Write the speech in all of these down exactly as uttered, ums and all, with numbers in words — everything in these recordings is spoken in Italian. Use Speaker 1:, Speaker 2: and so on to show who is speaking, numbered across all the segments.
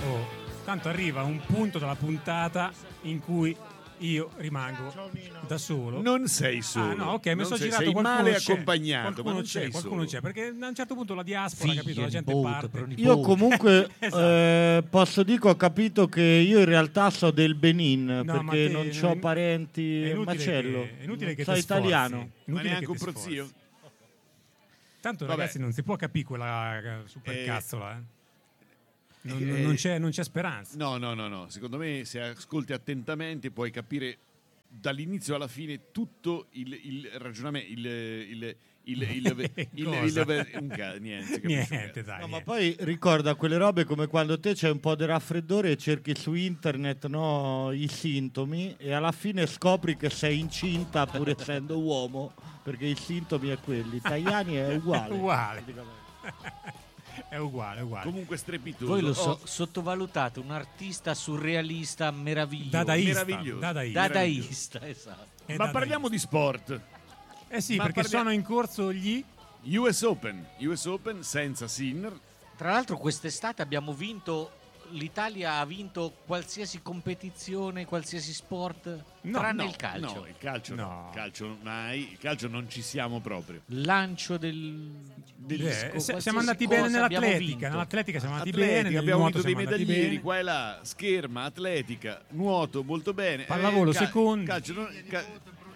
Speaker 1: Oh, tanto arriva un punto della puntata in cui io rimango da solo.
Speaker 2: Non sei solo.
Speaker 1: Ah, no, ok, mi
Speaker 2: non
Speaker 1: sono
Speaker 2: sei,
Speaker 1: girato,
Speaker 2: sei
Speaker 1: qualcuno
Speaker 2: male
Speaker 1: c'è.
Speaker 2: accompagnato,
Speaker 1: Qualcuno
Speaker 2: ma non
Speaker 1: c'è,
Speaker 2: sei
Speaker 1: qualcuno
Speaker 2: solo.
Speaker 1: c'è, perché a un certo punto la diaspora,
Speaker 3: Figli,
Speaker 1: capito, la gente
Speaker 3: nipote,
Speaker 1: parte.
Speaker 3: pronipoti.
Speaker 4: Io comunque
Speaker 1: Esatto.
Speaker 4: eh, posso dire che ho capito che io in realtà so del Benin,
Speaker 1: No, ma
Speaker 4: perché
Speaker 1: te-
Speaker 4: non
Speaker 1: è
Speaker 4: ho
Speaker 1: in-
Speaker 4: parenti
Speaker 1: è
Speaker 4: in
Speaker 1: inutile
Speaker 4: macello.
Speaker 1: che- è inutile
Speaker 4: Non
Speaker 1: che
Speaker 4: so
Speaker 1: ti sforzi.
Speaker 4: italiano.
Speaker 2: Ma
Speaker 1: Inutile
Speaker 2: neanche
Speaker 1: che
Speaker 2: un
Speaker 1: ti
Speaker 2: prozio.
Speaker 1: sforzi. Tanto
Speaker 2: Vabbè.
Speaker 1: ragazzi non si può capire quella eh, supercazzola, eh. Non,
Speaker 2: Eh,
Speaker 1: non c'è, non c'è speranza.
Speaker 2: No, no, no, no. Secondo me, se ascolti attentamente, puoi capire dall'inizio alla fine tutto il, il ragionamento. Il, il, il, il, il, il,
Speaker 1: Cosa?
Speaker 2: il- un ca- niente, si capisce un
Speaker 1: Niente,
Speaker 2: cazzo.
Speaker 1: dai.
Speaker 4: No, ma
Speaker 1: niente.
Speaker 4: poi ricorda quelle robe come quando te c'è un po' di raffreddore e cerchi su internet, no, i sintomi e alla fine scopri che sei incinta pur essendo uomo, perché i sintomi è quelli. Tajani è uguale.
Speaker 1: Uguale.
Speaker 4: praticamente.
Speaker 1: È uguale, è uguale.
Speaker 2: Comunque strepitoso.
Speaker 3: Voi lo so-
Speaker 2: Oh,
Speaker 3: sottovalutate, un artista surrealista meraviglioso.
Speaker 1: Dadaista.
Speaker 2: meraviglioso.
Speaker 1: Dadaista.
Speaker 3: Dadaista, esatto.
Speaker 1: È
Speaker 2: ma
Speaker 1: dadaista.
Speaker 2: parliamo di sport.
Speaker 1: Eh sì,
Speaker 2: ma
Speaker 1: perché
Speaker 2: parlia-
Speaker 1: sono in corso gli...
Speaker 2: U S Open. U S Open senza Sinner.
Speaker 3: Tra l'altro quest'estate abbiamo vinto, l'Italia ha vinto qualsiasi competizione, qualsiasi sport,
Speaker 1: No,
Speaker 3: tranne
Speaker 2: no,
Speaker 3: il calcio.
Speaker 2: No, il calcio no.
Speaker 1: No.
Speaker 2: Il calcio mai. Il calcio non ci siamo proprio.
Speaker 3: Lancio del disco,
Speaker 1: Eh, se-
Speaker 3: qualsiasi
Speaker 1: siamo andati
Speaker 3: cosa
Speaker 1: bene
Speaker 3: abbiamo
Speaker 1: nell'atletica.
Speaker 3: vinto.
Speaker 1: Nell'atletica siamo andati
Speaker 2: Atletica,
Speaker 1: bene. nel
Speaker 2: abbiamo
Speaker 1: nuoto
Speaker 2: vinto dei
Speaker 1: siamo andati
Speaker 2: medaglieri
Speaker 1: bene.
Speaker 2: qua e là, scherma, atletica, nuoto molto bene.
Speaker 1: Pallavolo,
Speaker 2: Eh, cal-
Speaker 1: secondi.
Speaker 2: calcio non- ca-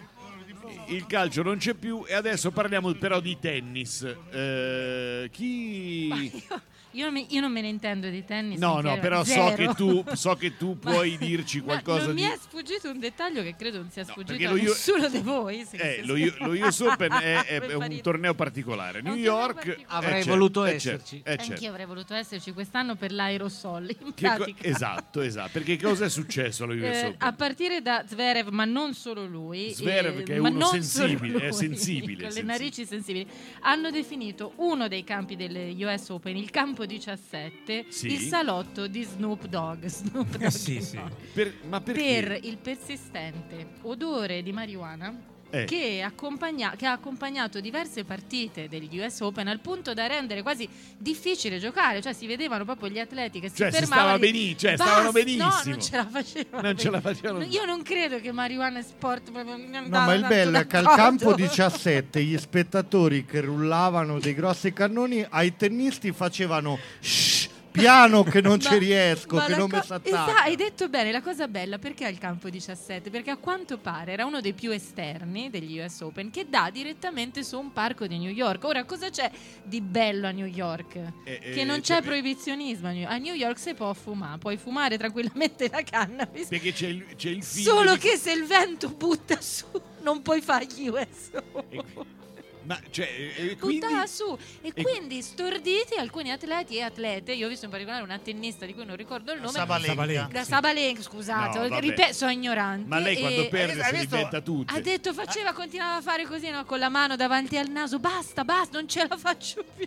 Speaker 2: il calcio non c'è più e adesso parliamo però di tennis. Eh, chi
Speaker 5: Io non, mi- io non me ne intendo di tennis.
Speaker 2: No,
Speaker 5: mi
Speaker 2: no,
Speaker 5: chiedo-
Speaker 2: però so
Speaker 5: zero.
Speaker 2: che tu so che tu
Speaker 5: Ma-
Speaker 2: puoi dirci
Speaker 5: ma
Speaker 2: qualcosa
Speaker 5: non
Speaker 2: di
Speaker 5: mi è sfuggito un dettaglio che credo non sia
Speaker 2: No,
Speaker 5: sfuggito
Speaker 2: perché
Speaker 5: a
Speaker 2: lo io-
Speaker 5: nessuno di voi. se-
Speaker 2: eh,
Speaker 5: se-
Speaker 2: lo, U- lo U S Open è, è-
Speaker 5: Per
Speaker 2: è un
Speaker 5: farire-
Speaker 2: torneo particolare.
Speaker 5: È
Speaker 2: New
Speaker 5: un torneo
Speaker 2: York
Speaker 5: particolare.
Speaker 3: Avrei
Speaker 2: eh, certo,
Speaker 3: voluto
Speaker 2: eh,
Speaker 3: esserci.
Speaker 2: certo, eh, certo.
Speaker 5: Anch'io avrei voluto esserci quest'anno per l'aerosol. In
Speaker 2: Che co-
Speaker 5: pratica.
Speaker 2: esatto, esatto. Perché cosa è successo allo U S
Speaker 5: Eh,
Speaker 2: Open?
Speaker 5: a partire da Zverev, ma non solo lui,
Speaker 2: Zverev,
Speaker 5: eh,
Speaker 2: che è
Speaker 5: ma
Speaker 2: uno
Speaker 5: non
Speaker 2: sensibile,
Speaker 5: solo
Speaker 2: è
Speaker 5: lui,
Speaker 2: sensibile,
Speaker 5: con le
Speaker 2: sensibile.
Speaker 5: narici sensibili, hanno definito uno dei campi del U S Open, il campo diciassette,
Speaker 2: Sì.
Speaker 5: il salotto di Snoop Dogg. Snoop Dogg
Speaker 1: Eh sì,
Speaker 5: no.
Speaker 1: sì.
Speaker 2: Per- ma perché?
Speaker 5: Per il persistente odore di marijuana
Speaker 2: Eh.
Speaker 5: che, accompagna- che ha accompagnato diverse partite degli U S Open al punto da rendere quasi difficile giocare, cioè si vedevano proprio gli atleti che si
Speaker 2: Cioè, si
Speaker 5: fermavano
Speaker 2: stava
Speaker 5: e-
Speaker 2: beni- cioè,
Speaker 5: Basta!
Speaker 2: stavano benissimo.
Speaker 5: No, non ce la facevano.
Speaker 2: Non ce la facevano.
Speaker 5: Io non credo che marijuana e sport proprio
Speaker 4: No, ma il bello è che al campo diciassette gli spettatori che rullavano dei grossi cannoni ai tennisti facevano shh, piano che non ci riesco, che non mi si attacca.
Speaker 5: Esatto, hai detto bene, la cosa bella perché al campo diciassette? Perché a quanto pare era uno dei più esterni degli U S Open che dà direttamente su un parco di New York. Ora, cosa c'è di bello a New York?
Speaker 2: Eh, eh,
Speaker 5: che non
Speaker 2: cioè,
Speaker 5: c'è proibizionismo a New York. A New York si può fumare, puoi fumare tranquillamente la cannabis.
Speaker 2: Perché c'è il, c'è il figlio
Speaker 5: Solo
Speaker 2: di-
Speaker 5: che se il vento butta su non puoi fare gli U S Open.
Speaker 2: Ma cioè, e quindi
Speaker 5: Buttava su e,
Speaker 2: e-
Speaker 5: quindi storditi alcuni atleti e atlete. Io ho visto in particolare una tennista di cui non ricordo il nome,
Speaker 6: Sabalenka.
Speaker 1: Sabalenka.
Speaker 5: da Sabalenka, scusate,
Speaker 2: No, vabbè.
Speaker 5: ripeto, sono ignorante.
Speaker 2: Ma lei quando
Speaker 5: e
Speaker 2: perde
Speaker 6: hai
Speaker 2: si
Speaker 6: visto-
Speaker 2: inventa tutte.
Speaker 5: ha detto, faceva, continuava a fare così, no, con la mano davanti al naso, basta, basta, non ce la faccio più.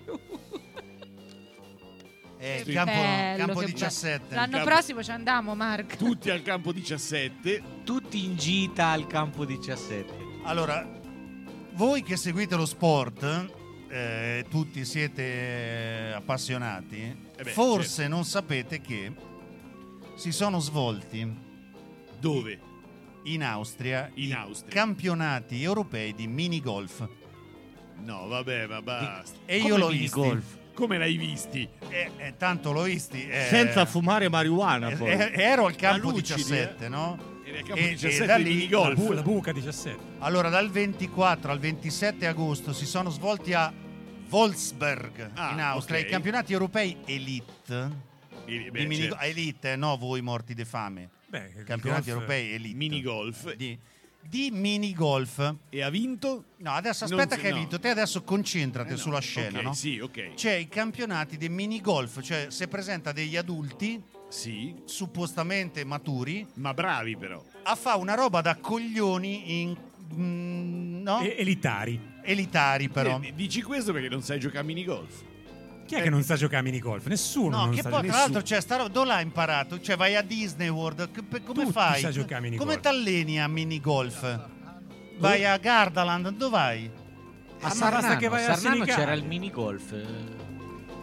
Speaker 6: Eh,
Speaker 5: Che
Speaker 6: campo,
Speaker 5: bello,
Speaker 6: campo
Speaker 5: che
Speaker 6: diciassette.
Speaker 5: bello. L'anno
Speaker 2: campo-
Speaker 5: prossimo ci andiamo, Marco.
Speaker 2: Tutti al campo diciassette.
Speaker 3: Tutti in gita al campo diciassette.
Speaker 6: Allora, voi che seguite lo sport, eh, tutti siete eh, appassionati,
Speaker 2: Eh beh,
Speaker 6: forse
Speaker 2: certo.
Speaker 6: non sapete che si sono svolti
Speaker 2: Dove?
Speaker 6: in Austria
Speaker 2: In
Speaker 6: i
Speaker 2: Austria.
Speaker 6: campionati europei di minigolf.
Speaker 2: No, vabbè, ma basta.
Speaker 6: E
Speaker 3: Come
Speaker 6: io l'ho
Speaker 3: minigolf?
Speaker 6: visti.
Speaker 2: Come l'hai visti?
Speaker 6: Eh, eh, tanto l'ho visti. eh,
Speaker 4: Senza fumare marijuana
Speaker 6: eh,
Speaker 4: poi.
Speaker 6: eh, ero al campo
Speaker 4: Ma lucidi,
Speaker 6: diciassette, no?
Speaker 2: Era il campo
Speaker 6: E- e
Speaker 2: diciassette
Speaker 6: da
Speaker 2: di
Speaker 6: lì-
Speaker 1: La,
Speaker 2: minigolf.
Speaker 1: bu- la buca diciassette.
Speaker 6: Allora, dal ventiquattro al ventisette agosto si sono svolti a Wolfsburg,
Speaker 2: Ah,
Speaker 6: in Austria,
Speaker 2: ok.
Speaker 6: i campionati europei Elite.
Speaker 2: Eh, beh,
Speaker 6: di mini-
Speaker 2: certo.
Speaker 6: Elite, no voi morti di fame.
Speaker 1: Beh, il
Speaker 6: Campionati
Speaker 1: golf-
Speaker 6: europei Elite.
Speaker 2: Minigolf.
Speaker 6: Di, di minigolf.
Speaker 2: E ha vinto?
Speaker 6: No, adesso
Speaker 2: Non
Speaker 6: aspetta
Speaker 2: si-
Speaker 6: che hai
Speaker 2: no.
Speaker 6: vinto. Te adesso concentrate
Speaker 2: Eh no,
Speaker 6: sulla scena,
Speaker 2: ok,
Speaker 6: no?
Speaker 2: Sì, ok.
Speaker 6: C'è i campionati dei minigolf, cioè se presenta degli adulti
Speaker 2: Sì,
Speaker 6: suppostamente maturi
Speaker 2: ma bravi però.
Speaker 6: a fa una roba da coglioni in mm, no?
Speaker 1: E- elitari.
Speaker 6: elitari però.
Speaker 2: Eh, dici questo perché non sai giocare a minigolf.
Speaker 1: Chi è che non sa giocare a minigolf? Nessuno
Speaker 6: No,
Speaker 1: non
Speaker 6: che
Speaker 1: sa
Speaker 6: poi tra
Speaker 1: nessuno.
Speaker 6: l'altro c'è sta roba, dove l'hai imparato? Cioè vai a Disney World, che- pe- come
Speaker 1: Tutti
Speaker 6: fai?
Speaker 1: sa giocare a minigolf.
Speaker 6: Come t'alleni a minigolf? Vai a Gardaland, dove vai?
Speaker 3: A
Speaker 1: Ah, ma basta
Speaker 3: Sarnano,
Speaker 1: che vai
Speaker 3: a
Speaker 1: a
Speaker 3: Sarnano
Speaker 1: Sinicale.
Speaker 3: c'era il minigolf. eh.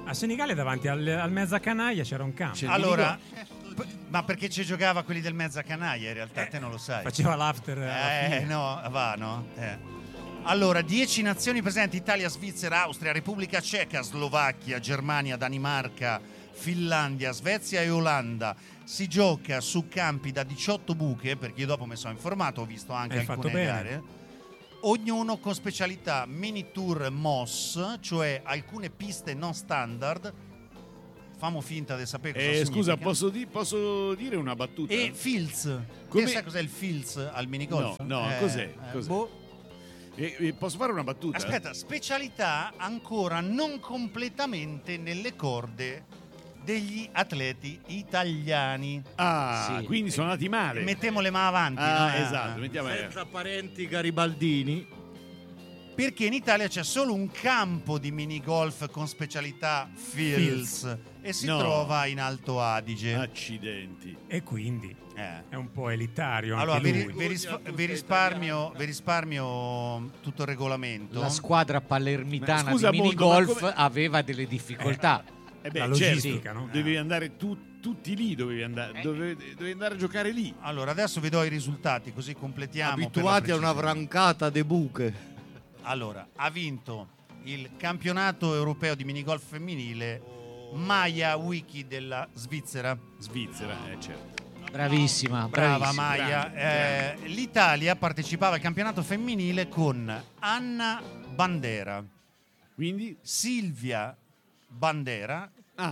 Speaker 1: A Senigallia davanti al, al mezza canaglia c'era un campo.
Speaker 2: C'è-
Speaker 6: Allora, p- ma perché ci giocava quelli del mezza canaglia? In realtà te non lo sai.
Speaker 1: Faceva l'after alla
Speaker 6: Eh,
Speaker 1: fine.
Speaker 6: no, va, no? Eh. Allora, dieci nazioni presenti: Italia, Svizzera, Austria, Repubblica Ceca, Slovacchia, Germania, Danimarca, Finlandia, Svezia e Olanda. Si gioca su campi da diciotto buche, perché io dopo mi sono informato, ho visto anche
Speaker 1: Hai fatto
Speaker 6: alcune
Speaker 1: bene.
Speaker 6: gare. Ognuno con specialità mini tour M O S, cioè alcune piste non standard. Famo finta di sapere cosa
Speaker 2: Eh,
Speaker 6: significa.
Speaker 2: scusa, posso, di- posso dire una battuta?
Speaker 6: E Fields.
Speaker 2: Come-
Speaker 6: Te sai cos'è il Fields al minigolf?
Speaker 2: No, no,
Speaker 6: Eh,
Speaker 2: cos'è?
Speaker 6: eh,
Speaker 2: Cos'è?
Speaker 6: boh.
Speaker 2: Eh, eh, posso fare una battuta?
Speaker 6: Aspetta, specialità ancora non completamente nelle corde degli atleti italiani.
Speaker 2: Ah,
Speaker 3: Sì.
Speaker 2: quindi sono andati male.
Speaker 6: Mettiamo le mani avanti.
Speaker 2: Ah,
Speaker 6: no? Eh,
Speaker 2: esatto, mettiamo
Speaker 4: Senza parenti garibaldini.
Speaker 6: Perché in Italia c'è solo un campo di minigolf con specialità Fields e si
Speaker 2: No.
Speaker 6: trova in Alto Adige.
Speaker 2: Accidenti.
Speaker 1: E quindi
Speaker 6: Eh.
Speaker 1: è un po' elitario
Speaker 6: Allora,
Speaker 1: anche
Speaker 6: vi,
Speaker 1: lui.
Speaker 6: vi rispa- vi risparmio, vi risparmio tutto il regolamento.
Speaker 3: La squadra palermitana
Speaker 2: Ma scusa,
Speaker 3: di
Speaker 2: Mondo,
Speaker 3: minigolf
Speaker 2: ma come-
Speaker 3: aveva delle difficoltà.
Speaker 2: Eh beh,
Speaker 1: La
Speaker 2: certo,
Speaker 1: logistica, no?
Speaker 2: Dovevi andare tu- tutti lì, dovevi andare, dovevi, dovevi andare a giocare lì.
Speaker 6: Allora, adesso vi do i risultati così completiamo. per la
Speaker 4: Abituati a una
Speaker 6: precisione.
Speaker 4: vrancata de buche.
Speaker 6: Allora, ha vinto il campionato europeo di minigolf femminile Maya Wiki della Svizzera.
Speaker 2: Svizzera, eh, certo.
Speaker 3: Bravissima,
Speaker 6: Brava
Speaker 3: bravissima.
Speaker 6: Maya.
Speaker 2: grande,
Speaker 6: Eh, L'Italia partecipava al campionato femminile con Anna Bandera,
Speaker 2: Quindi?
Speaker 6: Silvia Bandera,
Speaker 2: Ah,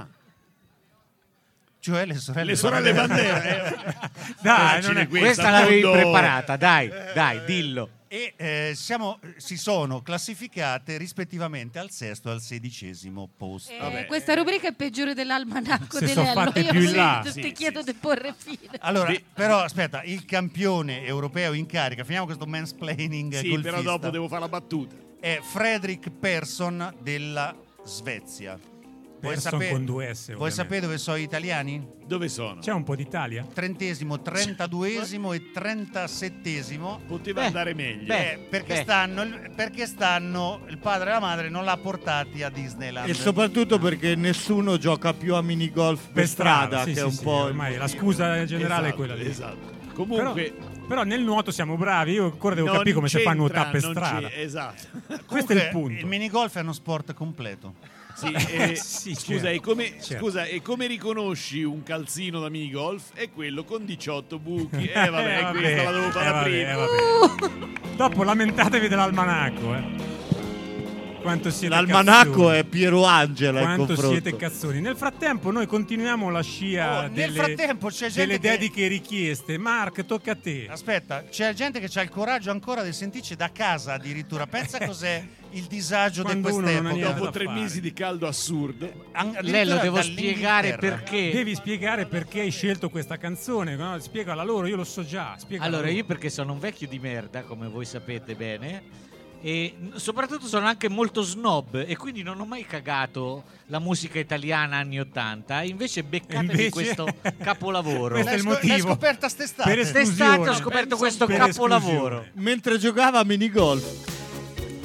Speaker 6: cioè le sorelle,
Speaker 2: le sorelle Bandera. eh.
Speaker 1: Dai,
Speaker 2: Cosa
Speaker 1: non
Speaker 2: ci
Speaker 1: è-
Speaker 2: ne-
Speaker 3: Questa l'avevi
Speaker 2: Mondo-
Speaker 3: preparata, dai, dai, dillo.
Speaker 6: E eh, siamo, si sono classificate rispettivamente al sesto e al sedicesimo posto.
Speaker 5: Eh,
Speaker 2: Vabbè,
Speaker 5: questa rubrica è peggiore dell'almanacco
Speaker 1: Se
Speaker 5: delle
Speaker 1: sono fatte
Speaker 5: Io
Speaker 1: più in
Speaker 5: sì,
Speaker 1: là.
Speaker 5: ti
Speaker 2: Sì,
Speaker 5: chiedo
Speaker 2: sì,
Speaker 5: di porre fine.
Speaker 6: Allora,
Speaker 2: Beh.
Speaker 6: però aspetta, il campione europeo in carica, finiamo questo mansplaining
Speaker 2: Sì,
Speaker 6: golfista,
Speaker 2: però dopo devo fare la battuta.
Speaker 6: è Fredrik Persson della Svezia. Vuoi
Speaker 1: Persson
Speaker 6: sapere,
Speaker 1: con due S,
Speaker 6: vuoi
Speaker 1: ovviamente.
Speaker 6: sapere dove sono gli italiani?
Speaker 2: Dove sono?
Speaker 1: C'è un po' d'Italia?
Speaker 6: Trentesimo, trentaduesimo e trentasettesimo.
Speaker 2: Poteva
Speaker 3: Beh,
Speaker 2: andare meglio.
Speaker 3: beh.
Speaker 6: Eh, perché,
Speaker 3: beh.
Speaker 6: stanno, perché stanno, il padre e la madre non l'ha portati a Disneyland.
Speaker 4: E soprattutto perché nessuno gioca più a minigolf per,
Speaker 1: Per
Speaker 4: strada,
Speaker 1: sì,
Speaker 4: che
Speaker 1: sì,
Speaker 4: è un
Speaker 1: sì,
Speaker 4: po'...
Speaker 1: ormai la scusa generale
Speaker 2: Esatto,
Speaker 1: è quella lì.
Speaker 2: Esatto. Comunque,
Speaker 1: Però, però nel nuoto siamo bravi, io ancora devo
Speaker 2: non
Speaker 1: capire come si fa a
Speaker 2: c'entra,
Speaker 1: nuotare per
Speaker 2: non
Speaker 1: strada.
Speaker 2: c'è- Esatto.
Speaker 1: Questo è il
Speaker 6: Comunque,
Speaker 1: punto.
Speaker 6: Il minigolf è uno sport completo.
Speaker 2: Sì, eh,
Speaker 1: Sì,
Speaker 2: scusa,
Speaker 1: certo.
Speaker 2: e come,
Speaker 1: Certo.
Speaker 2: scusa, e come riconosci un calzino da minigolf? È quello con diciotto buchi. Eh vabbè,
Speaker 1: Eh, vabbè,
Speaker 2: questa la devo fare
Speaker 1: eh, vabbè,
Speaker 2: prima.
Speaker 1: eh, vabbè. Dopo lamentatevi dell'almanacco, eh. Quanto siete
Speaker 4: L'almanacco
Speaker 1: cazzoni.
Speaker 4: è Piero Angela in
Speaker 1: Quanto
Speaker 4: confronto.
Speaker 1: siete cazzoni. Nel frattempo noi continuiamo la scia
Speaker 6: Oh, nel
Speaker 1: delle,
Speaker 6: frattempo c'è gente
Speaker 1: delle
Speaker 6: che-
Speaker 1: dediche richieste. Mark, tocca a te.
Speaker 6: Aspetta, c'è gente che ha il coraggio ancora di sentirci da casa addirittura. Pensa cos'è il disagio di
Speaker 1: Quando uno non ha
Speaker 6: quest'epoca.
Speaker 1: niente
Speaker 2: Dopo
Speaker 1: da
Speaker 2: tre
Speaker 1: fare.
Speaker 2: mesi di caldo assurdo.
Speaker 6: An-
Speaker 3: Lei lo
Speaker 6: addirittura
Speaker 3: devo
Speaker 6: dall'Inghilterra.
Speaker 3: spiegare perché.
Speaker 1: Devi spiegare perché hai scelto questa canzone. No? Spiegala loro, io lo so già. Spiegala
Speaker 3: Allora,
Speaker 1: loro.
Speaker 3: io perché sono un vecchio di merda, come voi sapete bene, e soprattutto sono anche molto snob e quindi non ho mai cagato la musica italiana anni ottanta. Invece beccatevi
Speaker 1: Invece-
Speaker 3: questo capolavoro.
Speaker 1: Questo è
Speaker 6: L'hai
Speaker 1: il
Speaker 6: scop- l'hai
Speaker 1: motivo.
Speaker 6: scoperta st'estate.
Speaker 1: Per
Speaker 3: Quest'estate ho
Speaker 1: esclusione.
Speaker 3: scoperto
Speaker 2: Pensa
Speaker 3: questo
Speaker 1: per
Speaker 3: capolavoro.
Speaker 1: esclusione.
Speaker 4: Mentre giocava a minigolf.